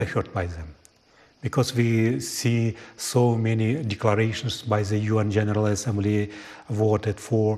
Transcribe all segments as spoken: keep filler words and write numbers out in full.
hurt by them. Because we see so many declarations by the U N General Assembly voted for,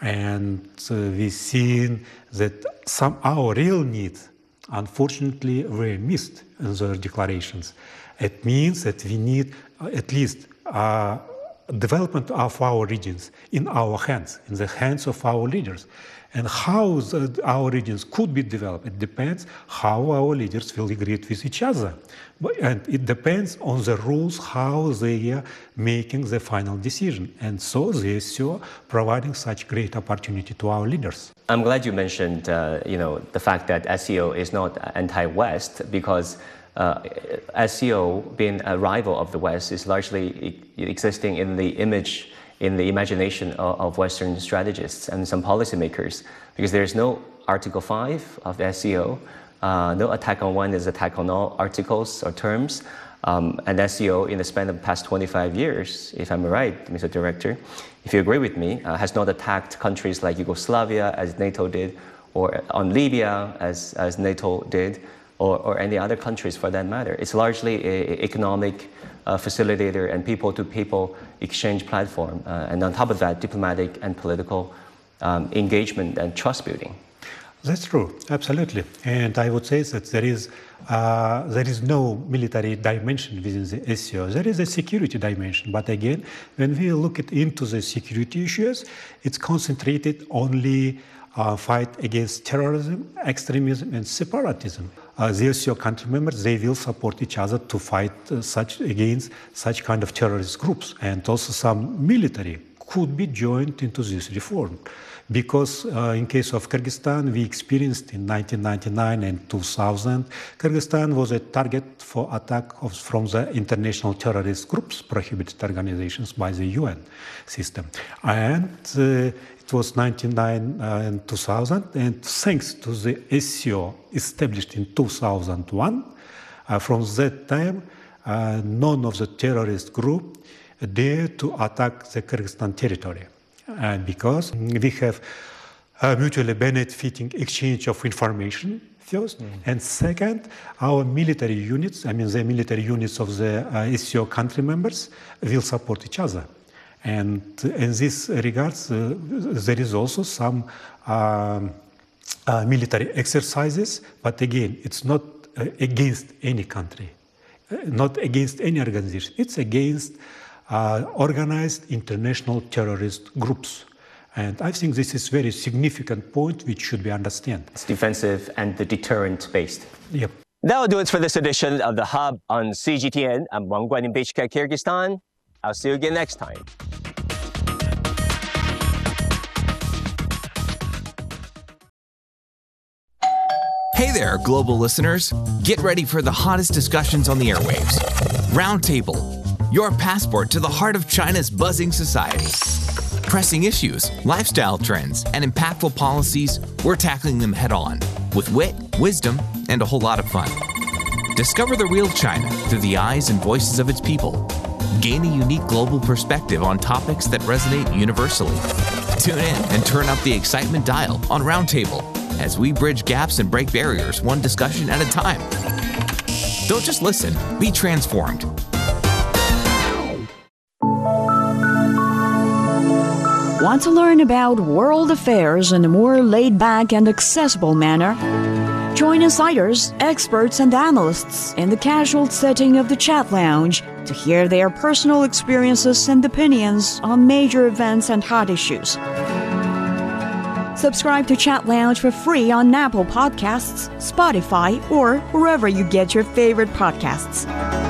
and uh, we've seen that some our real needs, unfortunately, were missed in their declarations. It means that we need uh, at least uh, development of our regions in our hands, in the hands of our leaders. And how the, our regions could be developed, it depends how our leaders will agree with each other. But, and it depends on the rules, how they are making the final decision. And so they are providing such great opportunity to our leaders. I'm glad you mentioned, uh, you know, the fact that S C O is not anti-West, because uh, S C O, being a rival of the West, is largely e- existing in the image in the imagination of, of Western strategists and some policymakers, because there is no Article five of the S C O, uh, no attack on one is attack on all articles or terms, um, and S C O in the span of the past twenty-five years, if I'm right, Mister Director, if you agree with me, uh, has not attacked countries like Yugoslavia as NATO did, or on Libya as, as NATO did, or, or any other countries for that matter. It's largely an economic uh, facilitator and people-to-people exchange platform. Uh, and on top of that, diplomatic and political um, engagement and trust building. That's true, absolutely. And I would say that there is, uh, there is no military dimension within the S C O. There is a security dimension. But again, when we look at, into the security issues, it's concentrated only Uh, fight against terrorism, extremism, and separatism. Uh, the S C O country members, they will support each other to fight uh, such against such kind of terrorist groups. And also some military could be joined into this reform. Because uh, in case of Kyrgyzstan, we experienced in nineteen ninety-nine and two thousand, Kyrgyzstan was a target for attack of, from the international terrorist groups, prohibited organizations by the U N system. And uh, it was ninety-nine uh, and two thousand, and thanks to the S C O established in two thousand one, uh, from that time, uh, none of the terrorist group dared to attack the Kyrgyzstan territory. Uh, because we have a mutually benefiting exchange of information, first, mm. and second, our military units, I mean the military units of the uh, S C O country members, will support each other. And in this regards, uh, there is also some um, uh, military exercises, but again, it's not uh, against any country, uh, not against any organization. It's against uh, organized international terrorist groups. And I think this is a very significant point which should be understood. It's defensive and the deterrent based. Yep. That'll do it for this edition of The Hub on C G T N. I'm Wang Guan in Bishkek, Kyrgyzstan. I'll see you again next time. Hey there, global listeners. Get ready for the hottest discussions on the airwaves. Roundtable, your passport to the heart of China's buzzing society. Pressing issues, lifestyle trends, and impactful policies, we're tackling them head on with wit, wisdom, and a whole lot of fun. Discover the real China through the eyes and voices of its people. Gain a unique global perspective on topics that resonate universally. Tune in and turn up the excitement dial on Roundtable as we bridge gaps and break barriers one discussion at a time. Don't just listen, be transformed. Want to learn about world affairs in a more laid-back and accessible manner? Join insiders, experts, and analysts in the casual setting of the Chat Lounge to hear their personal experiences and opinions on major events and hot issues. Subscribe to Chat Lounge for free on Apple Podcasts, Spotify, or wherever you get your favorite podcasts.